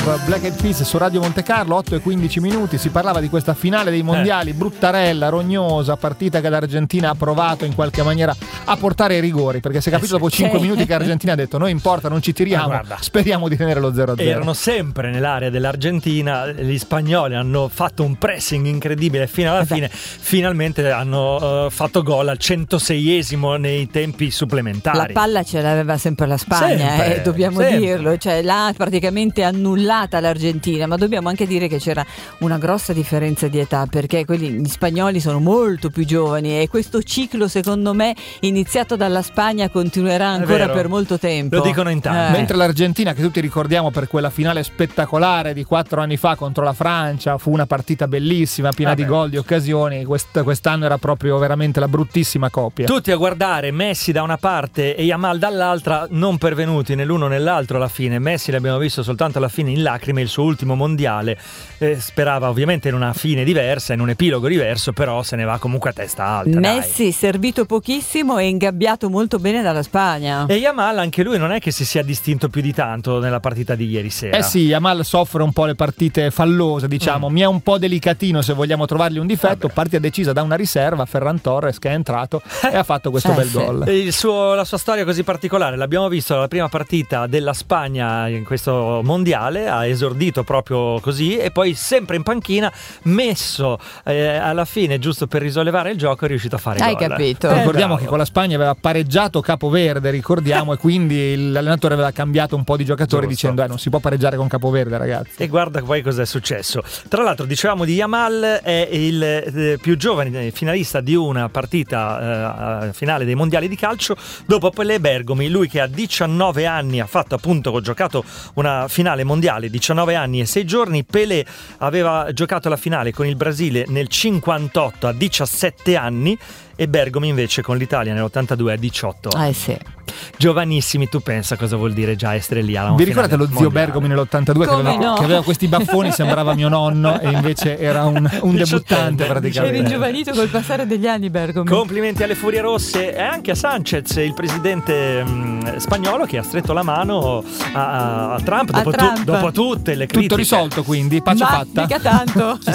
Black Eyed Peas su Radio Monte Carlo, 8:15. Si parlava di questa finale dei mondiali bruttarella, rognosa, partita che l'Argentina ha provato in qualche maniera a portare ai rigori, perché si è capito dopo 5 minuti che l'Argentina ha detto non importa, non ci tiriamo, speriamo di tenere lo 0-0. Erano sempre nell'area dell'Argentina, gli spagnoli hanno fatto un pressing incredibile fino alla fine, finalmente hanno fatto gol al 106esimo nei tempi supplementari. La palla ce l'aveva sempre la Spagna, dobbiamo dirlo, cioè l'ha praticamente annullata l'Argentina, ma dobbiamo anche dire che c'era una grossa differenza di età, perché gli spagnoli sono molto più giovani e questo ciclo secondo me iniziato dalla Spagna continuerà ancora per molto tempo. Lo dicono in tanti. Mentre l'Argentina, che tutti ricordiamo per quella finale spettacolare di 4 anni fa contro la Francia, fu una partita bellissima, piena di gol, di occasioni, quest'anno era proprio veramente la bruttissima coppia. Tutti a guardare Messi da una parte e Yamal dall'altra, non pervenuti né l'uno né l'altro alla fine. Messi l'abbiamo visto soltanto alla fine in lacrime, il suo ultimo mondiale, sperava ovviamente in una fine diversa, in un epilogo diverso, però se ne va comunque a testa alta. Messi servito pochissimo e ingabbiato molto bene dalla Spagna. E Yamal anche lui non è che si sia distinto più di tanto nella partita di ieri sera. Sì, Yamal soffre un po' le partite fallose, diciamo, mi è un po' delicatino se vogliamo trovargli un difetto. Partita decisa da una riserva, Ferran Torres, che è entrato e ha fatto questo bel gol. La sua storia così particolare l'abbiamo visto alla prima partita della Spagna in questo mondiale, ha esordito proprio così e poi sempre in panchina, messo alla fine giusto per risollevare il gioco, è riuscito a fare gol. Hai capito? Ricordiamo che con la Spagna aveva pareggiato Capoverde, ricordiamo, e quindi l'allenatore aveva cambiato un po' di giocatori dicendo non si può pareggiare con Capoverde, ragazzi. E guarda poi cos'è successo. Tra l'altro dicevamo di Yamal, è il più giovane finalista di una partita finale dei mondiali di calcio dopo Pelé Bergomi, lui che a 19 anni ha fatto appunto, giocato una finale mondiale, 19 anni e 6 giorni. Pelé aveva giocato la finale con il Brasile nel 58 a 17 anni e Bergomi invece con l'Italia nell'82 a 18 anni. Sì. Giovanissimi, tu pensa cosa vuol dire già essere lì alla Vi ricordate lo zio mondiale? Bergomi nell'82 che aveva questi baffoni, sembrava mio nonno e invece era un debuttante praticamente. Era ingiovanito col passare degli anni Bergomi. Complimenti alle Furie Rosse e anche a Sanchez, il presidente spagnolo, che ha stretto la mano a Trump dopo tutte le critiche. Tutto risolto, quindi pace fatta. Mica tanto.